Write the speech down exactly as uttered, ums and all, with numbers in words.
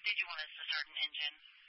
Did you want us to start an engine?